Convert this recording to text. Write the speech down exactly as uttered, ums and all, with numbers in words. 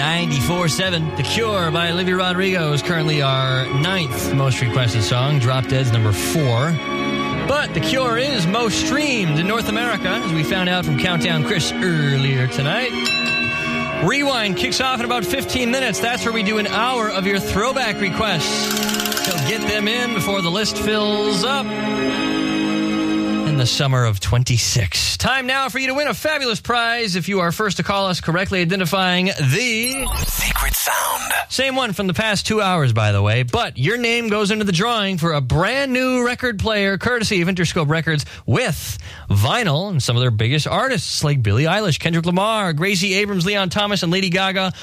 ninety-four point seven. The Cure by Olivia Rodrigo is currently our ninth most requested song. Drop Dead's number four. But The Cure is most streamed in North America, as we found out from Countdown Chris earlier tonight. Rewind kicks off in about fifteen minutes. That's where we do an hour of your throwback requests. So get them in before the list fills up in the summer of twenty-six. Time now for you to win a fabulous prize if you are first to call us correctly identifying the secret sound. Same one from the past two hours, by the way. But your name goes into the drawing for a brand new record player courtesy of Interscope Records with vinyl and some of their biggest artists like Billie Eilish, Kendrick Lamar, Gracie Abrams, Leon Thomas, and Lady Gaga